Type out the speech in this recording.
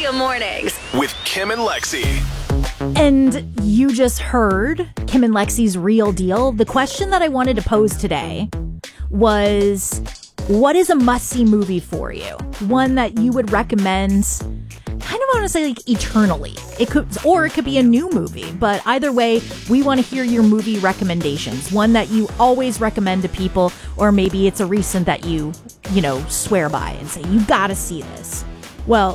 Mornings with Kim and Lexi. And you just heard Kim and Lexi's Real Deal. The question that I wanted to pose today was, what is a must-see movie for you? One that you would recommend, kind of want to say like eternally. It could be a new movie, but either way, we want to hear your movie recommendations. One that you always recommend to people, or maybe it's a recent that you swear by and say, you gotta see this. Well,